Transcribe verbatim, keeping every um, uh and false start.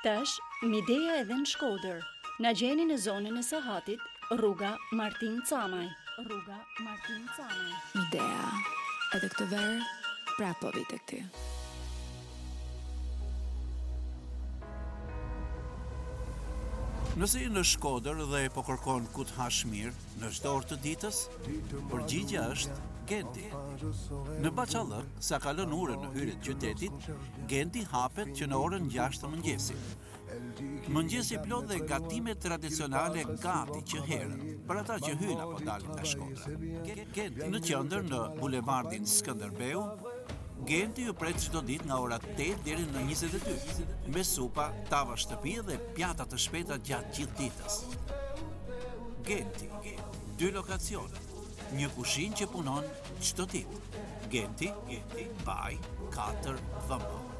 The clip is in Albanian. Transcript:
Tash, Mideja edhe në Shkodër. Na gjeni në zonën e Sahatit, rruga Martin Camaj. Rruga Martin Camaj. Midea, edhe këtë verë, prapo vit e këty. Nëse je në Shkodër dhe po kërkon ku të hash mirë në çdo orë të ditës, përgjigjja është Genti. Në Bachallëk, sa kalon orën në hyrje të qytetit, Genti hapet që në orën gjashtë të mëngjesit. Mëngjesi plot dhe gatime tradicionale gati që herën, për ata që hyjnë apo dalin nga Shkodra. Genti në qendër në bulevardin Skënderbeu, Genti ju pret çdo ditë nga ora tetë deri në njëzet e dy, me supa, tava shtëpi dhe pjata të shpejta gjatë gjithë ditës. Genti, dy lokacione, një kushinë që punon çdo ditë. Genti, Genti, Baj, katër V M.